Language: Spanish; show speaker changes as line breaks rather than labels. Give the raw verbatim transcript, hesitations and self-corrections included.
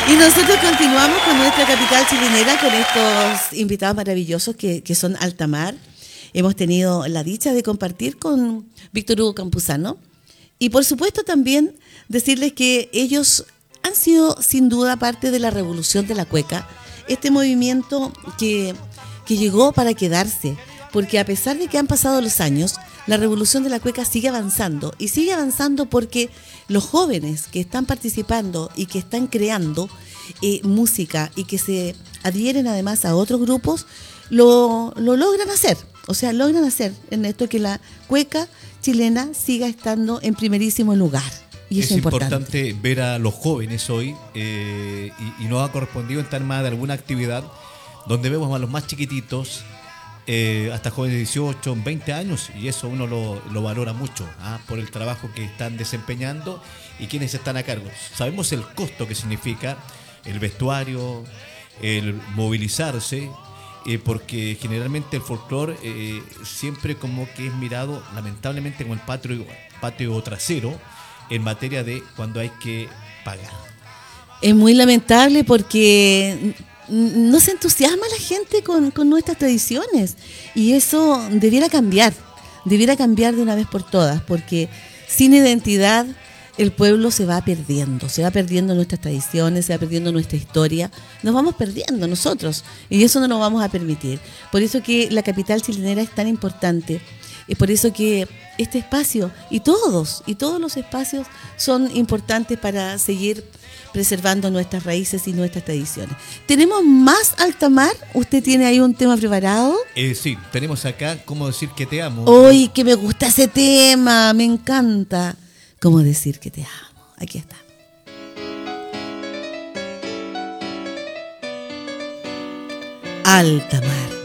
Y nosotros continuamos con nuestra capital chilenera, con estos invitados maravillosos que, que son Altamar. Hemos tenido la dicha de compartir con Víctor Hugo Campuzano. Y por supuesto también decirles que ellos han sido sin duda parte de la revolución de la cueca. Este movimiento que, que llegó para quedarse. Porque a pesar de que han pasado los años, la revolución de la cueca sigue avanzando. Y sigue avanzando porque los jóvenes que están participando y que están creando eh, música y que se adhieren además a otros grupos, lo, lo logran hacer. O sea, logran hacer en esto que la cueca chilena siga estando en primerísimo lugar. Y eso
es importante. importante ver a los jóvenes hoy eh, y, y nos ha correspondido estar más de alguna actividad donde vemos a los más chiquititos, Eh, hasta jóvenes de dieciocho, veinte años, y eso uno lo, lo valora mucho ¿ah? por el trabajo que están desempeñando y quienes están a cargo. Sabemos el costo que significa el vestuario, el movilizarse, eh, porque generalmente el folclore eh, siempre como que es mirado lamentablemente como el patio, patio trasero en materia de cuando hay que pagar.
Es muy lamentable porque no se entusiasma la gente con, con nuestras tradiciones y eso debiera cambiar, debiera cambiar de una vez por todas, porque sin identidad el pueblo se va perdiendo, se va perdiendo nuestras tradiciones, se va perdiendo nuestra historia, nos vamos perdiendo nosotros y eso no lo vamos a permitir. Por eso que la capital chilenera es tan importante, es por eso que este espacio y todos, y todos los espacios son importantes para seguir preservando nuestras raíces y nuestras tradiciones. ¿Tenemos más Altamar? ¿Usted tiene ahí un tema preparado?
Eh, sí, tenemos acá ¿Cómo decir que te amo?
¡Uy, que me gusta ese tema! Me encanta. ¿Cómo decir que te amo? Aquí está. Altamar.